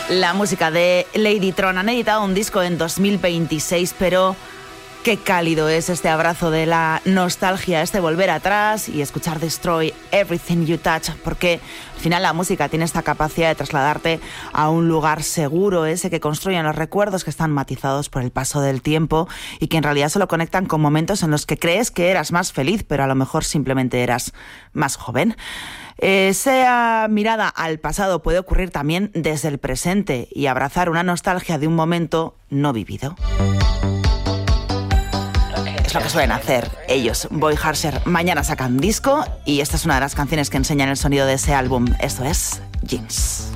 La música de Ladytron. Han editado un disco en 2026, pero qué cálido es este abrazo de la nostalgia, este volver atrás y escuchar Destroy Everything You Touch, porque al final la música tiene esta capacidad de trasladarte a un lugar seguro, ese que construyen los recuerdos que están matizados por el paso del tiempo y que en realidad solo conectan con momentos en los que crees que eras más feliz, pero a lo mejor simplemente eras más joven. Esa mirada al pasado puede ocurrir también desde el presente y abrazar una nostalgia de un momento no vivido. Es lo que suelen hacer ellos. Boy Harsher mañana sacan disco y esta es una de las canciones que enseñan el sonido de ese álbum. Esto es Jeans.